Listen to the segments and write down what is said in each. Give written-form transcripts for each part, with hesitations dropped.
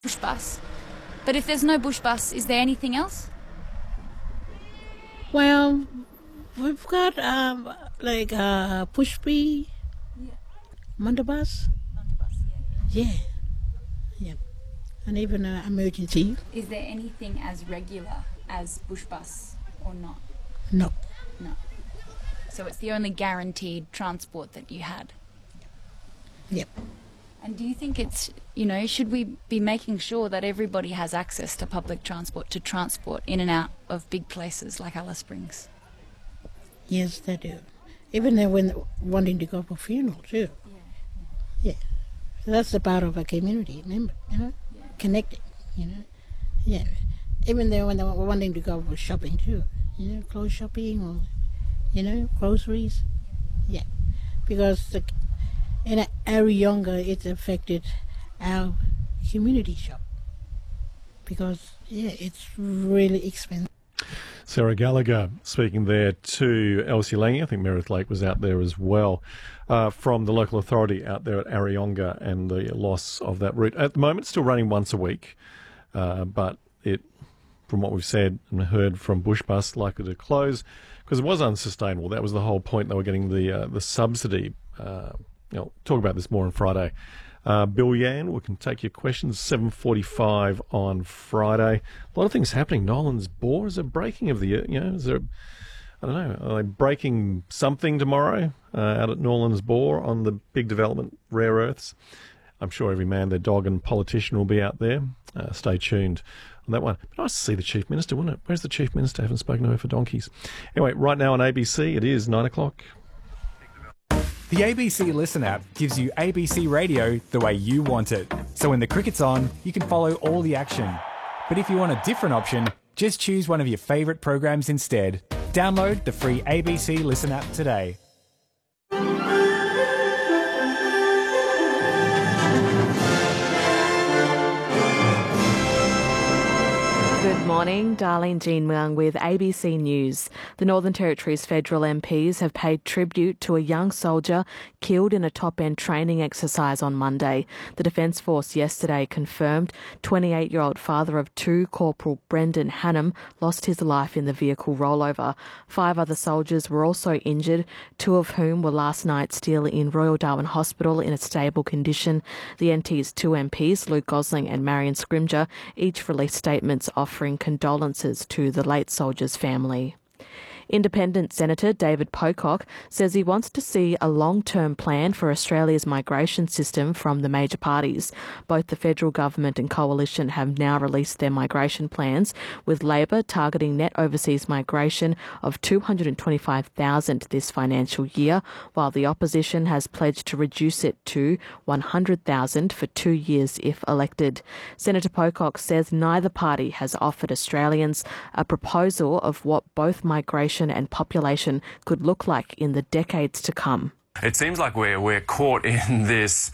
bush bus. But if there's no bush bus, is there anything else? Well, we've got push bee, Mundabus. Yeah. And even emergency. Is there anything as regular as bush bus or not? No. So it's the only guaranteed transport that you had? Yep. And do you think it's, should we be making sure that everybody has access to public transport to transport in and out of big places like Alice Springs? Yes, they do. Even when wanting to go for funeral too. Yeah. So that's the part of a community, remember, connected, Yeah. Even when they were wanting to go for shopping too, clothes shopping or, groceries. Yeah. Because in Areyonga, it's affected our community shop. Because, it's really expensive. Sarah Gallagher speaking there to Elsie Lange. I think Meredith Lake was out there as well, from the local authority out there at Areyonga and the loss of that route. At the moment, still running once a week, but it, from what we've said and heard from Bushbus, likely to close because it was unsustainable. That was the whole point. They were getting the subsidy. Talk about this more on Friday. Bill Yan, we can take your questions, 7:45 on Friday. A lot of things happening. Nolan's Bore, is it breaking of the year? Is there, I don't know, are they breaking something tomorrow out at Nolan's Bore on the big development, rare earths? I'm sure every man, their dog and politician will be out there. Stay tuned on that one. But nice to see the Chief Minister, wouldn't it? Where's the Chief Minister? I haven't spoken to her for donkeys. Anyway, right now on ABC, it is 9 o'clock. The ABC Listen app gives you ABC radio the way you want it. So when the cricket's on, you can follow all the action. But if you want a different option, just choose one of your favourite programs instead. Download the free ABC Listen app today. Good morning, Darlene Jean Myung with ABC News. The Northern Territory's federal MPs have paid tribute to a young soldier killed in a top-end training exercise on Monday. The Defence Force yesterday confirmed 28-year-old father of two, Corporal Brendan Hannam, lost his life in the vehicle rollover. 5 other soldiers were also injured, 2 of whom were last night still in Royal Darwin Hospital in a stable condition. The NT's 2 MPs, Luke Gosling and Marion Scrimger, each released statements offering condolences to the late soldier's family. Independent Senator David Pocock says he wants to see a long-term plan for Australia's migration system from the major parties. Both the federal government and coalition have now released their migration plans, with Labor targeting net overseas migration of 225,000 this financial year, while the opposition has pledged to reduce it to 100,000 for 2 years if elected. Senator Pocock says neither party has offered Australians a proposal of what both migration and population could look like in the decades to come. It seems like we're caught in this,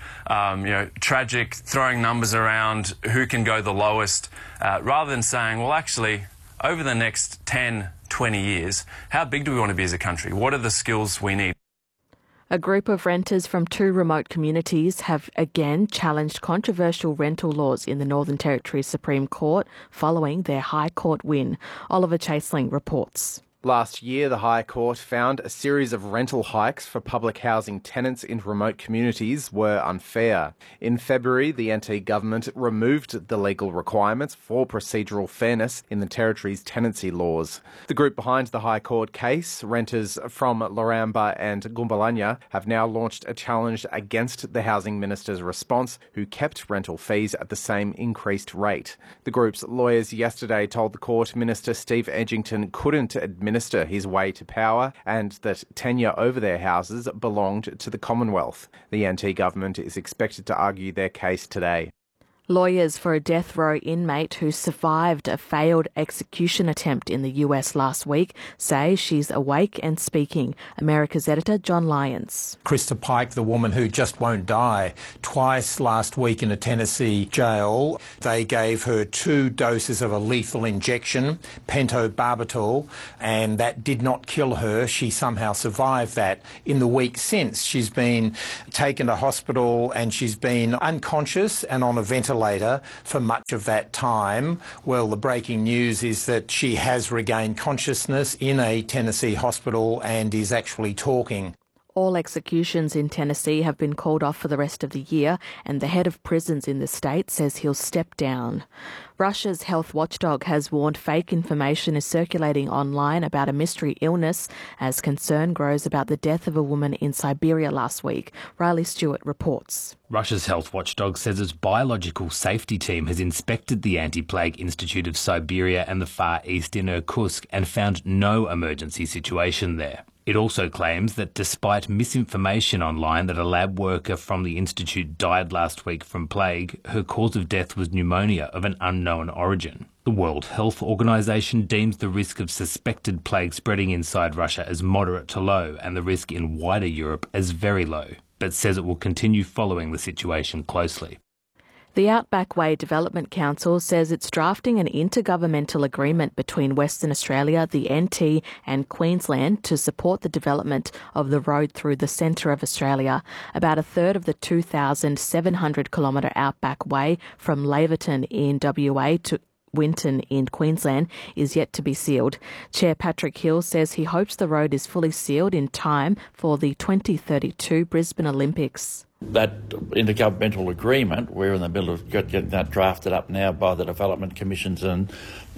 tragic throwing numbers around who can go the lowest, rather than saying, well, actually, over the next 10, 20 years, how big do we want to be as a country? What are the skills we need? A group of renters from 2 remote communities have again challenged controversial rental laws in the Northern Territory Supreme Court following their High Court win. Oliver Chaseling reports. Last year, the High Court found a series of rental hikes for public housing tenants in remote communities were unfair. In February, the NT government removed the legal requirements for procedural fairness in the Territory's tenancy laws. The group behind the High Court case, renters from Laramba and Gumbalanya, have now launched a challenge against the Housing Minister's response, who kept rental fees at the same increased rate. The group's lawyers yesterday told the court Minister Steve Edgington couldn't administer his way to power and that tenure over their houses belonged to the Commonwealth. The NT government is expected to argue their case today. Lawyers for a death row inmate who survived a failed execution attempt in the US last week say she's awake and speaking. America's editor John Lyons. Krista Pike, the woman who just won't die, twice last week in a Tennessee jail. They gave her 2 doses of a lethal injection, pentobarbital, and that did not kill her. She somehow survived that. In the week since, she's been taken to hospital and she's been unconscious and on a ventilator ventilator for much of that time. Well, the breaking news is that she has regained consciousness in a Tennessee hospital and is actually talking. All executions in Tennessee have been called off for the rest of the year, and the head of prisons in the state says he'll step down. Russia's health watchdog has warned fake information is circulating online about a mystery illness as concern grows about the death of a woman in Siberia last week. Riley Stewart reports. Russia's health watchdog says its biological safety team has inspected the Anti-Plague Institute of Siberia and the Far East in Irkutsk and found no emergency situation there. It also claims that despite misinformation online that a lab worker from the institute died last week from plague, her cause of death was pneumonia of an unknown origin. The World Health Organization deems the risk of suspected plague spreading inside Russia as moderate to low and the risk in wider Europe as very low, but says it will continue following the situation closely. The Outback Way Development Council says it's drafting an intergovernmental agreement between Western Australia, the NT and Queensland to support the development of the road through the centre of Australia. About a third of the 2,700-kilometre Outback Way from Laverton in WA to Winton in Queensland is yet to be sealed. Chair Patrick Hill says he hopes the road is fully sealed in time for the 2032 Brisbane Olympics. That intergovernmental agreement, we're in the middle of getting that drafted up now by the development commissions and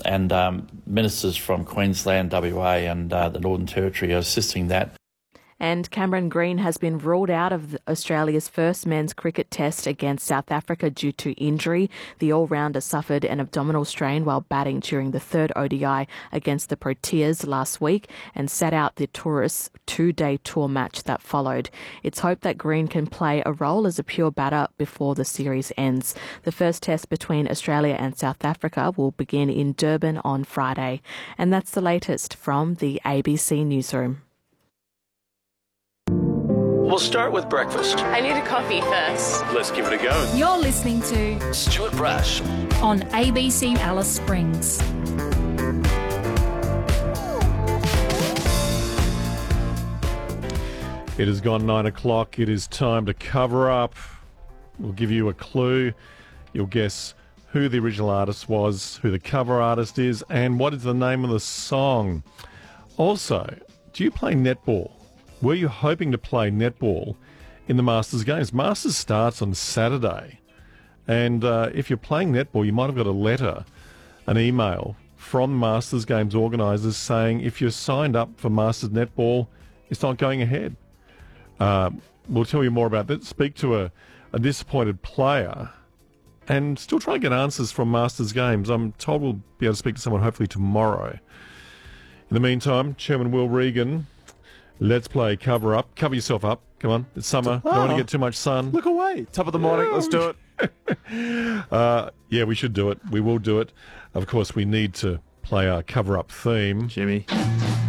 ministers from Queensland, WA and the Northern Territory are assisting that. And Cameron Green has been ruled out of Australia's first men's cricket test against South Africa due to injury. The all-rounder suffered an abdominal strain while batting during the third ODI against the Proteas last week and sat out the tourists' two-day tour match that followed. It's hoped that Green can play a role as a pure batter before the series ends. The first test between Australia and South Africa will begin in Durban on Friday. And that's the latest from the ABC Newsroom. We'll start with breakfast. I need a coffee first. Let's give it a go. You're listening to Stuart Brass on ABC Alice Springs. It has gone 9 o'clock. It is time to cover up. We'll give you a clue. You'll guess who the original artist was, who the cover artist is, and what is the name of the song. Also, do you play netball? Were you hoping to play netball in the Masters Games? Masters starts on Saturday. And if you're playing netball, you might have got a letter, an email from Masters Games organisers saying if you're signed up for Masters Netball, it's not going ahead. We'll tell you more about that. Speak to a disappointed player and still try to get answers from Masters Games. I'm told we'll be able to speak to someone hopefully tomorrow. In the meantime, Chairman Will Regan, let's play Cover Up. Cover yourself up. Come on. It's summer. Don't want to get too much sun. Look away. Top of the morning. Let's do it. Yeah, we should do it. We will do it. Of course, we need to play our Cover Up theme. Jimmy.